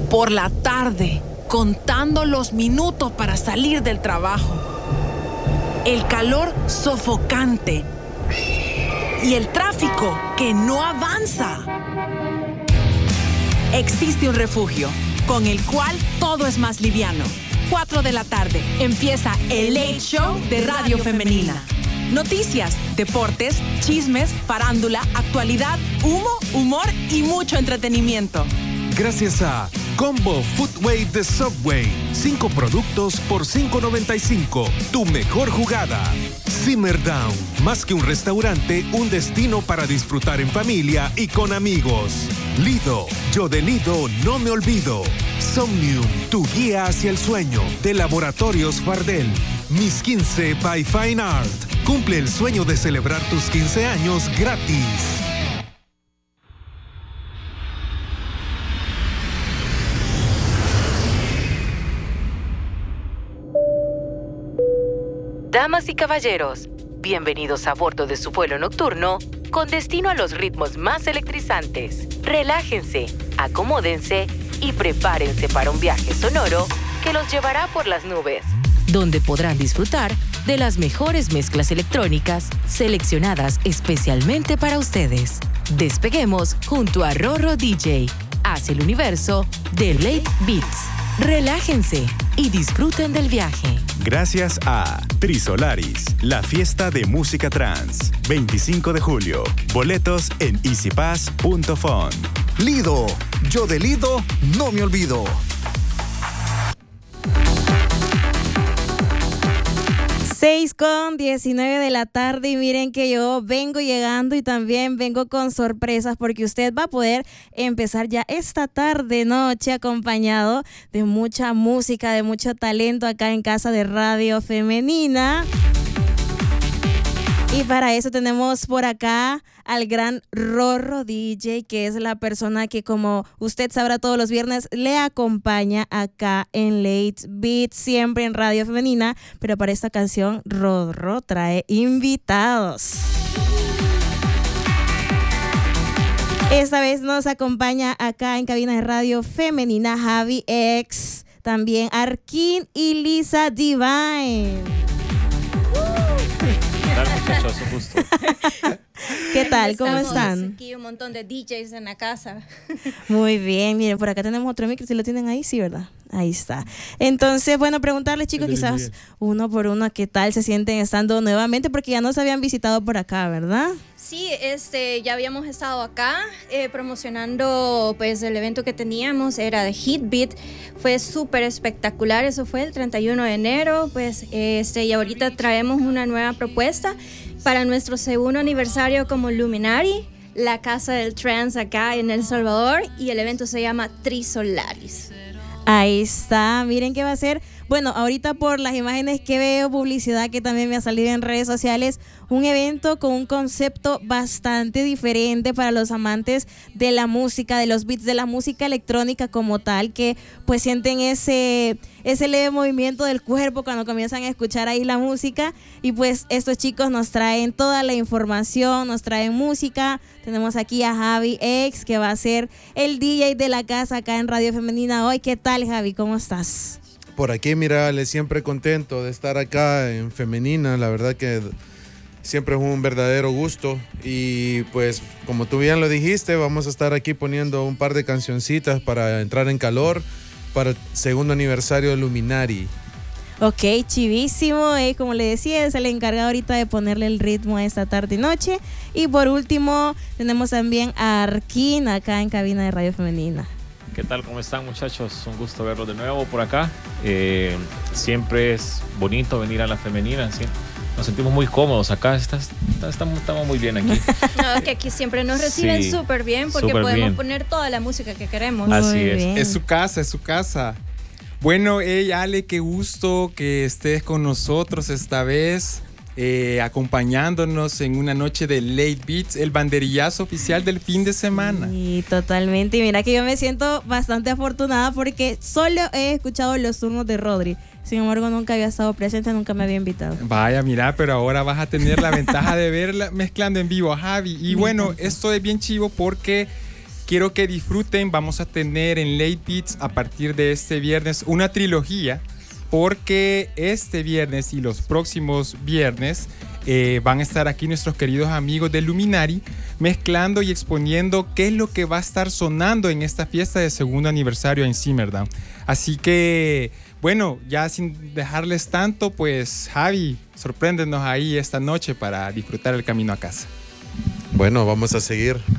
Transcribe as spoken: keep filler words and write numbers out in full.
Por la tarde, contando los minutos para salir del trabajo. El calor sofocante y el tráfico que no avanza. Existe un refugio con el cual todo es más liviano. cuatro de la tarde empieza el Late Show de Radio Femenina. Noticias, deportes, chismes, farándula, actualidad, humo, humor y mucho entretenimiento. Gracias a Combo Foodway de Subway. Cinco productos por cinco noventa y cinco. Tu mejor jugada. Simmer Down. Más que un restaurante, un destino para disfrutar en familia y con amigos. Lido. Yo de Lido no me olvido. Somnium. Tu guía hacia el sueño. De Laboratorios Fardel. Mis quince by Fine Art. Cumple el sueño de celebrar tus quince años gratis. Damas y caballeros, bienvenidos a bordo de su vuelo nocturno con destino a los ritmos más electrizantes. Relájense, acomódense y prepárense para un viaje sonoro que los llevará por las nubes, donde podrán disfrutar de las mejores mezclas electrónicas seleccionadas especialmente para ustedes. Despeguemos junto a Rorro D J hacia el universo de Late Beats. Relájense y disfruten del viaje. Gracias a Trisolaris, la fiesta de música trans. veinticinco de julio. Boletos en easypass punto fun. Lido. Yo de Lido no me olvido. seis con diecinueve de la tarde y miren que yo vengo llegando y también vengo con sorpresas porque usted va a poder empezar ya esta tarde noche acompañado de mucha música, de mucho talento acá en Casa de Radio Femenina. Y para eso tenemos por acá al gran Rorro D J, que es la persona que, como usted sabrá, todos los viernes le acompaña acá en Late Beat, siempre en Radio Femenina. Pero para esta canción, Rorro trae invitados. Esta vez nos acompaña acá en cabina de Radio Femenina Javi X, también Arkin y Lisa Divine. Muchachos, un gusto. ¿Qué tal? ¿Cómo Estamos están? Aquí un montón de D Js en la casa. Muy bien, miren, por acá tenemos otro micro, si lo tienen ahí, sí, ¿verdad? Ahí está. Entonces, bueno, preguntarles, chicos, quizás uno por uno, ¿qué tal se sienten estando nuevamente? Porque ya nos habían visitado por acá, ¿verdad? Sí, este, ya habíamos estado acá eh, promocionando pues el evento que teníamos, era de Hit Beat, fue súper espectacular, eso fue el treinta y uno de enero, pues este, y ahorita traemos una nueva propuesta para nuestro segundo aniversario como Luminary, la casa del trance acá en El Salvador, y el evento se llama Trisolaris. Ahí está, miren qué va a ser. Bueno, ahorita por las imágenes que veo, publicidad que también me ha salido en redes sociales, un evento con un concepto bastante diferente para los amantes de la música, de los beats, de la música electrónica como tal, que pues sienten ese, ese leve movimiento del cuerpo cuando comienzan a escuchar ahí la música. Y pues estos chicos nos traen toda la información, nos traen música. Tenemos aquí a Javi X, que va a ser el D J de la casa acá en Radio Femenina hoy. ¿Qué tal, Javi? ¿Cómo estás? Por aquí, mira, Ale, siempre contento de estar acá en Femenina, la verdad que siempre es un verdadero gusto y pues como tú bien lo dijiste, vamos a estar aquí poniendo un par de cancioncitas para entrar en calor para el segundo aniversario de Luminary. Ok, chivísimo, eh, como le decía, es el encargado ahorita de ponerle el ritmo a esta tarde y noche. Y por último, tenemos también a Arkin acá en cabina de Radio Femenina. ¿Qué tal? ¿Cómo están, muchachos? Un gusto verlos de nuevo por acá. Eh, siempre es bonito venir a la femenina. ¿Sí? Nos sentimos muy cómodos acá. Está, está, estamos, estamos muy bien aquí. No, que aquí siempre nos reciben súper sí, bien porque podemos bien. poner toda la música que queremos. Así muy es. Bien. Es su casa, es su casa. Bueno, hey, Ale, qué gusto que estés con nosotros esta vez. Eh, acompañándonos en una noche de Late Beats, el banderillazo oficial del fin de semana. Sí, totalmente. Y mira que yo me siento bastante afortunada porque solo he escuchado los turnos de Rodri. Sin embargo, nunca había estado presente, nunca me había invitado. Vaya, mira, pero ahora vas a tener la ventaja de verla mezclando en vivo a Javi. Y me bueno, encanta. Esto es bien chivo porque quiero que disfruten. Vamos a tener en Late Beats a partir de este viernes una trilogía, porque este viernes y los próximos viernes eh, van a estar aquí nuestros queridos amigos de Luminari mezclando y exponiendo qué es lo que va a estar sonando en esta fiesta de segundo aniversario en Simmerdown. Así que, bueno, ya sin dejarles tanto, pues Javi, sorpréndenos ahí esta noche para disfrutar el camino a casa. Bueno, vamos a seguir